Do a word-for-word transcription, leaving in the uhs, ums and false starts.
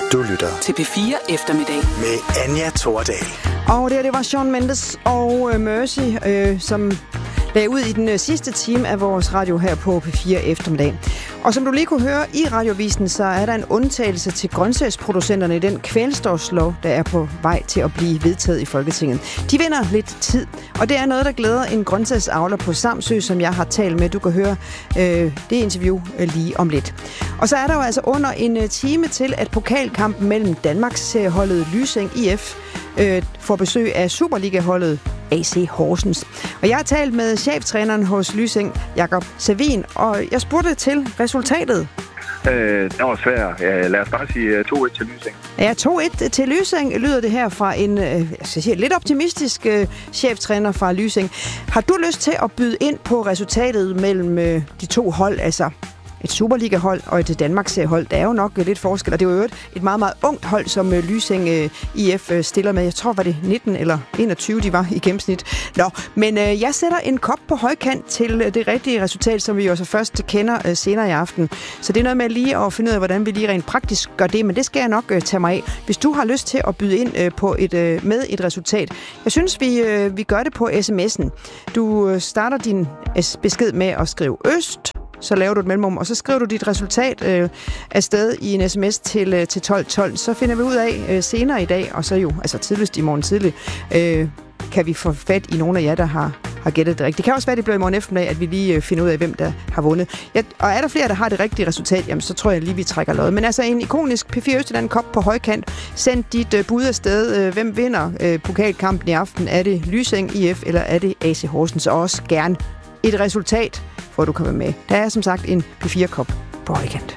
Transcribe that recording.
Du lytter til P fire Eftermiddag med Anja Thordal. Og det, det var Shawn Mendes og øh, Mercy, øh, som lagde ud i den øh, sidste time af vores radio her på P fire Eftermiddag. Og som du lige kunne høre i radiovisen, så er der en undtagelse til grøntsagsproducenterne i den kvælstofslov, der er på vej til at blive vedtaget i Folketinget. De vinder lidt tid, og det er noget, der glæder en grøntsagsavler på Samsø, som jeg har talt med. Du kan høre øh, det interview øh, lige om lidt. Og så er der jo altså under en øh, time til, at pokalkampen mellem Danmarks holdet Lysing I F øh, får besøg af Superliga-holdet A C Horsens. Og jeg har talt med cheftræneren hos Lysing, Jakob Savin, og jeg spurgte til resultatet. Øh, det var svært. Ja, lad os bare sige to et til Lysing. Ja, to et til Lysing lyder det her fra en øh, jeg skal sige, lidt optimistisk øh, cheftræner fra Lysing. Har du lyst til at byde ind på resultatet mellem øh, de to hold, altså et Superliga-hold og et Danmarks-hold? Der er jo nok lidt forskel, og det er jo et meget, meget ungt hold, som Lysing I F stiller med. Jeg tror, var det nitten eller enogtyve, de var i gennemsnit. Nå, men øh, jeg sætter en kop på højkant til det rigtige resultat, som vi jo så først kender øh, senere i aften. Så det er noget med lige at finde ud af, hvordan vi lige rent praktisk gør det, men det skal jeg nok øh, tage mig af. Hvis du har lyst til at byde ind øh, på et, øh, med et resultat. Jeg synes, vi, øh, vi gør det på sms'en. Du øh, starter din besked med at skrive øst, så laver du et mellemrum, og så skriver du dit resultat øh, afsted i en sms til, øh, til tolv tolv. Så finder vi ud af øh, senere i dag, og så jo, altså tidligst i morgen tidlig, øh, kan vi få fat i nogle af jer, der har, har gættet det rigtigt. Det kan også være, det bliver i morgen eftermiddag, at vi lige øh, finder ud af, hvem der har vundet. Ja, og er der flere, der har det rigtige resultat, jamen så tror jeg lige, vi trækker lod. Men altså en ikonisk P fire Østjylland kop på højkant. Send dit øh, bud afsted. Øh, hvem vinder øh, pokalkampen i aften? Er det Lysing I F, eller er det A C Horsens? Og også gerne et resultat, hvor du kommer med. Der er som sagt en P fire kop på højkant.